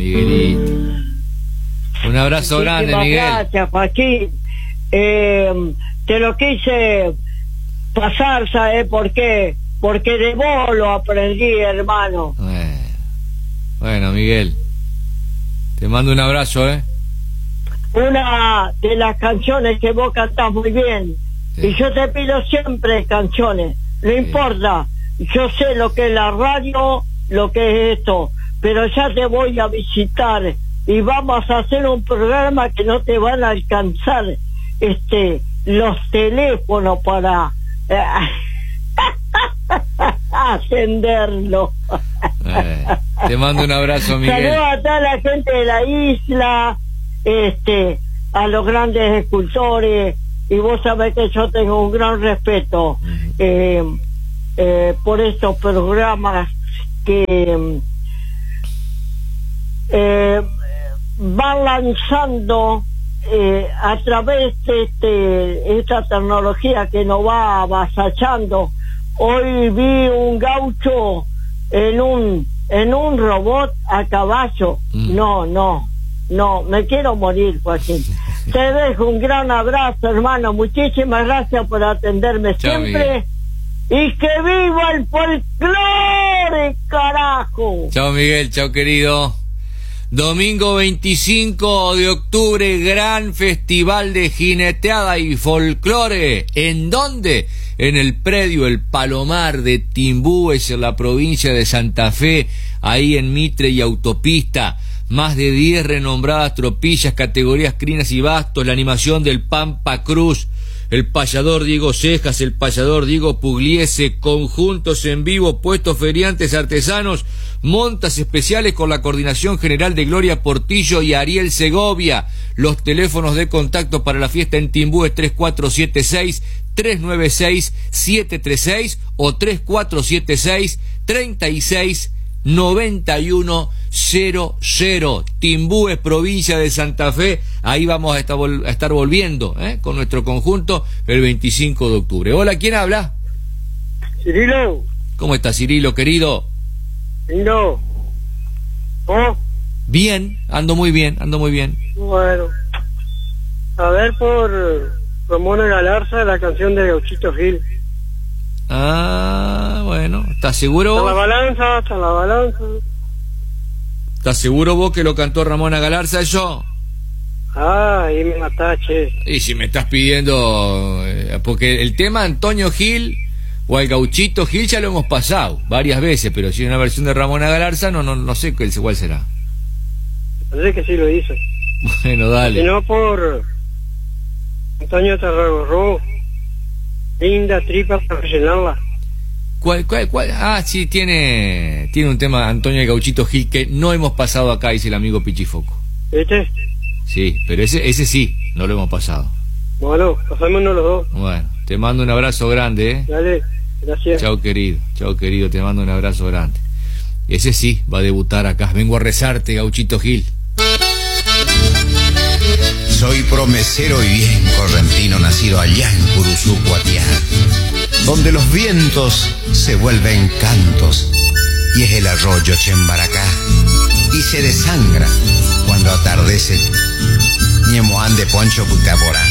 Miguelito. Un abrazo grande, Miguel. Gracias, Joaquín. Te lo quise pasar, ¿sabes por qué? Porque de vos lo aprendí, hermano. Bueno, Miguel, te mando un abrazo, Una de las canciones que vos cantás muy bien. Sí. Y yo te pido siempre canciones. No importa, yo sé lo que es la radio, lo que es esto, pero ya te voy a visitar y vamos a hacer un programa que no te van a alcanzar los teléfonos para atenderlo. Te mando un abrazo, Miguel. Saludos a toda la gente de la isla, a los grandes escultores, y vos sabés que yo tengo un gran respeto por estos programas que van lanzando a través de esta tecnología que nos va avasallando. Hoy vi un gaucho en un robot a caballo. No, me quiero morir, Joaquín. Te dejo un gran abrazo, hermano. Muchísimas gracias por atenderme. Chao, siempre. Miguel. Y que viva el folclore, carajo. Chao, Miguel. Chao, querido. Domingo 25 de octubre, gran festival de jineteada y folclore. ¿En dónde? En el predio El Palomar de Timbúes, en la provincia de Santa Fe, ahí en Mitre y Autopista. Más de 10 renombradas tropillas, categorías crinas y bastos, la animación del Pampa Cruz, el payador Diego Cejas, el payador Diego Pugliese, conjuntos en vivo, puestos feriantes artesanos, montas especiales con la coordinación general de Gloria Portillo y Ariel Segovia. Los teléfonos de contacto para la fiesta en Timbúes 3476-396-736 o 3476-369100. Timbúes, provincia de Santa Fe. Ahí vamos a estar volviendo con nuestro conjunto el 25 de octubre. Hola, ¿quién habla? Cirilo. ¿Cómo estás, Cirilo, querido? No. ¿Oh? Bien, ando muy bien. Bueno, a ver por Ramona Galarza, la canción de Gauchito Gil. Ah, bueno, ¿estás seguro vos? Está la balanza. ¿Estás seguro vos que lo cantó Ramona Galarza eso? Ah, ahí me mataste. Y si me estás pidiendo, porque el tema Antonio Gil o el Gauchito Gil ya lo hemos pasado varias veces, pero si es una versión de Ramona Galarza no sé cuál será. Parece que sí lo hizo. Bueno, dale. Si no, por Antonio Tarragorro, linda tripa para llenarla. ¿Cuál? Ah, sí, tiene un tema Antonio el Gauchito Gil que no hemos pasado acá, dice el amigo Pichifoco. ¿Viste? Sí, pero ese sí, no lo hemos pasado. Bueno, pasámonos los dos. Bueno, te mando un abrazo grande, Dale, gracias. Chao querido, te mando un abrazo grande. Ese sí, va a debutar acá. Vengo a rezarte, Gauchito Gil. Soy promesero y bien correntino, nacido allá en Curuzú, Cuatiá, donde los vientos se vuelven cantos y es el arroyo Chembaracá y se desangra cuando atardece Ñemoán de Poncho Putabora.